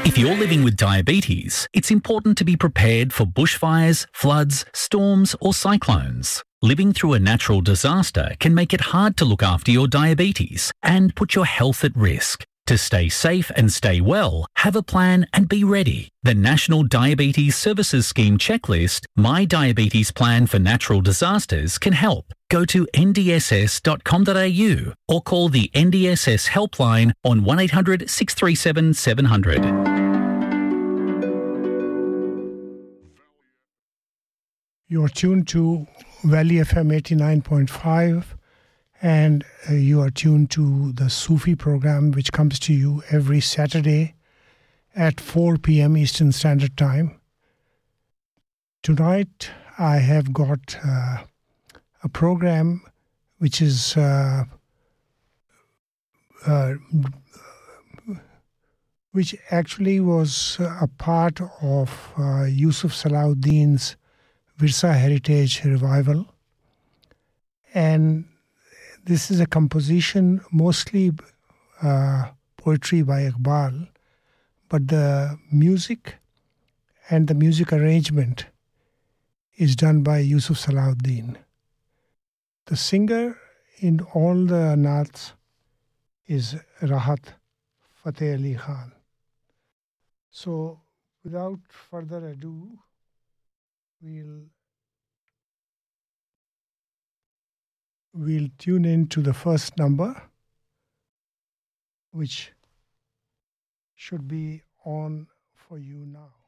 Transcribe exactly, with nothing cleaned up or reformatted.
If you're living with diabetes, it's important to be prepared for bushfires, floods, storms, or cyclones. Living through a natural disaster can make it hard to look after your diabetes and put your health at risk. To stay safe and stay well, have a plan and be ready. The National Diabetes Services Scheme checklist, My Diabetes Plan for Natural Disasters, can help. Go to n d s s dot com dot a u or call the N D S S helpline on one eight hundred six three seven seven hundred. You're tuned to Valley F M eighty-nine point five, and uh, you are tuned to the Sufi program, which comes to you every Saturday at four p.m. Eastern Standard Time. Tonight, I have got uh, a program which is uh, uh, which actually was a part of uh, Yusuf Salahuddin's Virsa Heritage Revival. And this is a composition, mostly uh, poetry by Iqbal, but the music and the music arrangement is done by Yusuf Salahuddin. The singer in all the naats is Rahat Fateh Ali Khan. So, without further ado, we'll we'll tune in to the first number, which should be on for you now.